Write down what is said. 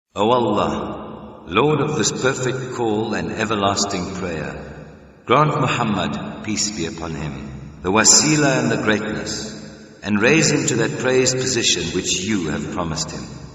O Allah, Lord of this perfect call and everlasting prayer, grant Muhammad, peace be upon him, the wasila and the greatness, and raise him to that praised position which you have promised him.